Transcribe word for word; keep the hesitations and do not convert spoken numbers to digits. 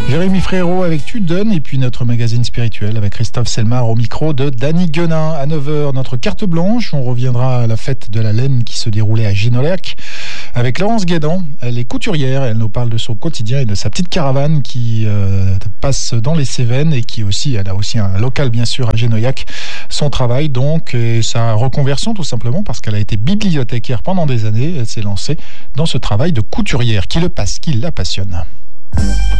Jérémy Frérot avec Tu donnes et puis notre magazine spirituel avec Christophe Selmar au micro de Danny Guenin. À neuf heures, notre carte blanche. On reviendra à la fête de la laine qui se déroulait à Génolac avec Laurence Guédan. Elle est couturière et elle nous parle de son quotidien et de sa petite caravane qui euh, passe dans les Cévennes et qui aussi, elle a aussi un local bien sûr à Génoyac. Son travail donc et sa reconversion tout simplement parce qu'elle a été bibliothécaire pendant des années. Elle s'est lancée dans ce travail de couturière qui le passe, qui la passionne.